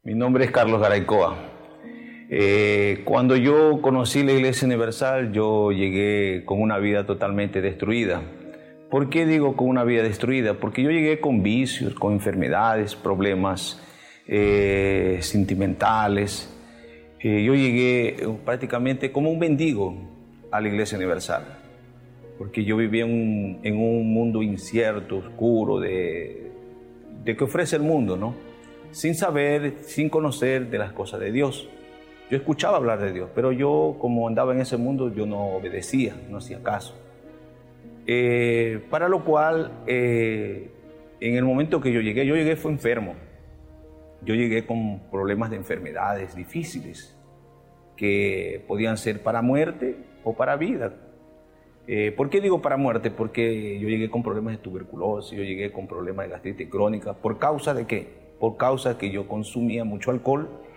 Mi nombre es Carlos Garaycoa. Cuando yo conocí la Iglesia Universal, yo llegué con una vida totalmente destruida. ¿Por qué digo con una vida destruida? Porque yo llegué con vicios, con enfermedades, problemas sentimentales. Yo llegué prácticamente como un mendigo a la Iglesia Universal, porque yo vivía en un mundo incierto, oscuro, de que ofrece el mundo, ¿no? Sin saber, sin conocer de las cosas de Dios. Yo escuchaba hablar de Dios, pero yo, como andaba en ese mundo, yo no obedecía, no hacía caso. Para lo cual, en el momento que yo llegué fue enfermo. Yo llegué con problemas de enfermedades difíciles, que podían ser para muerte o para vida. ¿Por qué digo para muerte? Porque yo llegué con problemas de tuberculosis, yo llegué con problemas de gastritis crónica. ¿Por causa de qué? Por causa que yo consumía mucho alcohol